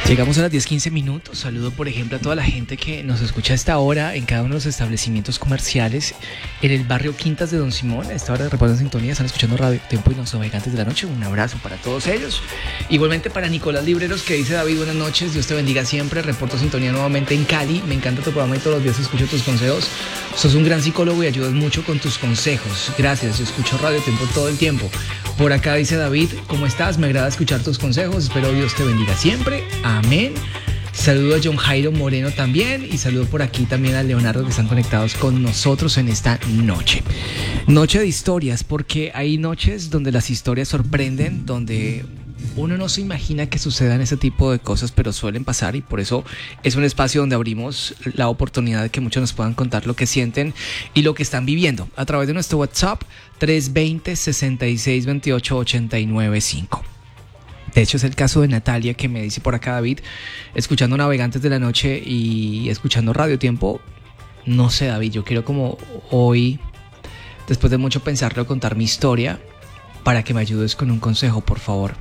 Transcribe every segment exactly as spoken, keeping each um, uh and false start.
Llegamos a las diez quince minutos. Saludo, por ejemplo, a toda la gente que nos escucha a esta hora en cada uno de los establecimientos comerciales en el barrio Quintas de Don Simón. A esta hora de reposo en sintonía están escuchando Radio Tiempo y Los Navegantes de la Noche. Un abrazo para todos ellos. Igualmente para Nicolás Libreros, que dice: David, buenas noches, Dios te bendiga siempre. Reporto sintonía nuevamente en Cali. Me encanta tu programa y todos los días escucho tus consejos. Sos un gran psicólogo y ayudas mucho con tus consejos. Gracias, yo escucho Radio Tiempo todo el tiempo. Por acá dice David: ¿cómo estás? Me agrada escuchar tus consejos. Espero Dios te bendiga siempre. Amén. Saludo a John Jairo Moreno también. Y saludo por aquí también a Leonardo, que están conectados con nosotros en esta noche. Noche de historias, porque hay noches donde las historias sorprenden, donde uno no se imagina que sucedan ese tipo de cosas, pero suelen pasar, y por eso es un espacio donde abrimos la oportunidad de que muchos nos puedan contar lo que sienten y lo que están viviendo a través de nuestro WhatsApp tres dos cero, seis seis dos ocho, ocho nueve cinco. De hecho, es el caso de Natalia, que me dice por acá: David, escuchando Navegantes de la Noche y escuchando Radio Tiempo, no sé, David, yo quiero como hoy, después de mucho pensarlo, contar mi historia para que me ayudes con un consejo, por favor.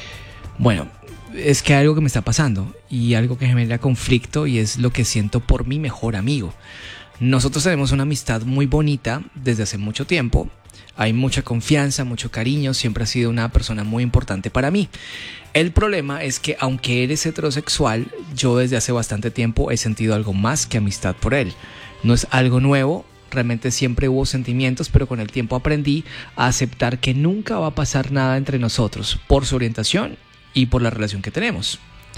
Bueno, es que hay algo que me está pasando y algo que genera conflicto, y es lo que siento por mi mejor amigo. Nosotros tenemos una amistad muy bonita desde hace mucho tiempo. Hay mucha confianza, mucho cariño, siempre ha sido una persona muy importante para mí. El problema es que, aunque él es heterosexual, yo desde hace bastante tiempo he sentido algo más que amistad por él. No es algo nuevo, realmente siempre hubo sentimientos, pero con el tiempo aprendí a aceptar que nunca va a pasar nada entre nosotros por su orientación y por la relación que tenemos.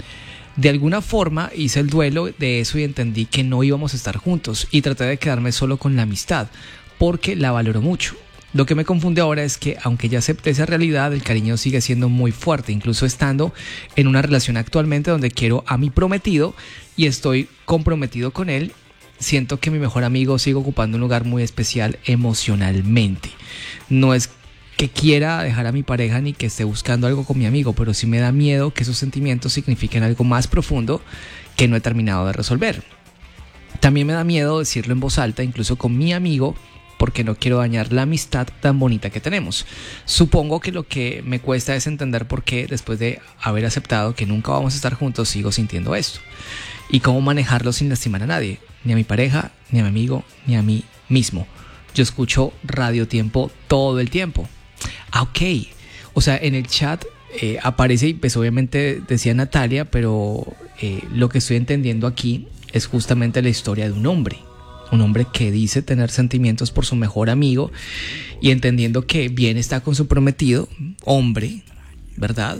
De alguna forma hice el duelo de eso y entendí que no íbamos a estar juntos, y traté de quedarme solo con la amistad porque la valoro mucho. Lo que me confunde ahora es que, aunque ya acepté esa realidad, el cariño sigue siendo muy fuerte, incluso estando en una relación actualmente donde quiero a mi prometido y estoy comprometido con él. Siento que mi mejor amigo sigue ocupando un lugar muy especial emocionalmente. No es que quiera dejar a mi pareja ni que esté buscando algo con mi amigo, pero sí me da miedo que esos sentimientos signifiquen algo más profundo que no he terminado de resolver. También me da miedo decirlo en voz alta, incluso con mi amigo, porque no quiero dañar la amistad tan bonita que tenemos. Supongo que lo que me cuesta es entender por qué, después de haber aceptado que nunca vamos a estar juntos, sigo sintiendo esto. Y cómo manejarlo sin lastimar a nadie, ni a mi pareja, ni a mi amigo, ni a mí mismo. Yo escucho Radio Tiempo todo el tiempo. Ah, ok. O sea, en el chat eh, aparece, y pues obviamente decía Natalia, pero eh, lo que estoy entendiendo aquí es justamente la historia de un hombre. Un hombre que dice tener sentimientos por su mejor amigo, y entendiendo que bien está con su prometido, hombre, ¿verdad?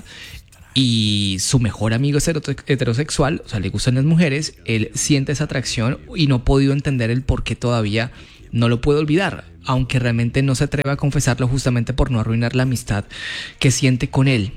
Y su mejor amigo es heterosexual, o sea, le gustan las mujeres, él siente esa atracción y no ha podido entender el por qué todavía no lo puede olvidar, aunque realmente no se atreve a confesarlo justamente por no arruinar la amistad que siente con él.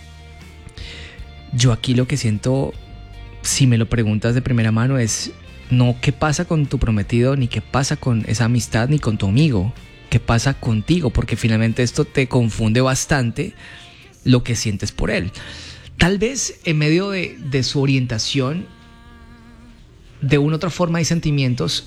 Yo aquí lo que siento, si me lo preguntas de primera mano, es no qué pasa con tu prometido, ni qué pasa con esa amistad, ni con tu amigo, qué pasa contigo, porque finalmente esto te confunde bastante lo que sientes por él. Tal vez en medio de, de su orientación, de una u otra forma hay sentimientos